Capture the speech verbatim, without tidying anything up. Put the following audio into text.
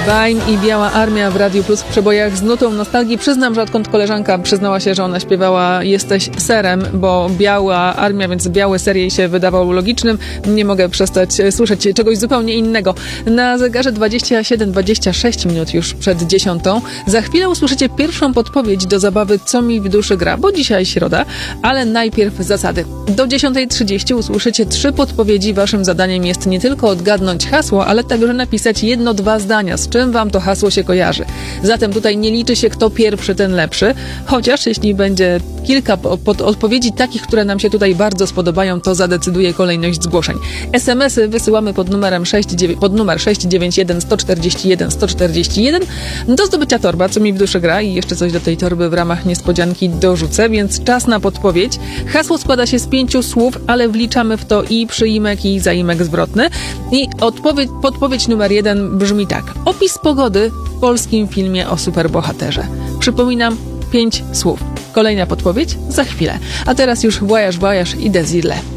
Baim i Biała Armia w Radiu Plus w przebojach z nutą nostalgii. Przyznam, że odkąd koleżanka przyznała się, że ona śpiewała Jesteś serem, bo Biała Armia, więc biały ser jej się wydawał logicznym, nie mogę przestać słyszeć czegoś zupełnie innego. Na zegarze dwadzieścia siedem dwadzieścia sześć minut już przed dziesiątą. Za chwilę usłyszycie pierwszą podpowiedź do zabawy Co mi w duszy gra, bo dzisiaj środa, ale najpierw zasady. Do dziesiątej trzydzieści usłyszycie trzy podpowiedzi. Waszym zadaniem jest nie tylko odgadnąć hasło, ale także napisać jedno, dwa zdania, z czym wam to hasło się kojarzy. Zatem tutaj nie liczy się kto pierwszy, ten lepszy, chociaż jeśli będzie kilka pod odpowiedzi takich, które nam się tutaj bardzo spodobają, to zadecyduje kolejność zgłoszeń. es em esy wysyłamy pod numerem sześć, pod numer sześć dziewięć jeden sto czterdzieści jeden sto czterdzieści jeden. Do zdobycia torba Co mi w duszy gra i jeszcze coś do tej torby w ramach niespodzianki dorzucę, więc czas na podpowiedź. Hasło składa się z pięciu słów, ale wliczamy w to i przyimek, i zaimek zwrotny. I odpowiedź, podpowiedź numer jeden brzmi tak. Opis pogody w polskim filmie o superbohaterze. Przypominam, pięć słów. Kolejna podpowiedź za chwilę. A teraz już Voyage Voyage i Desiree.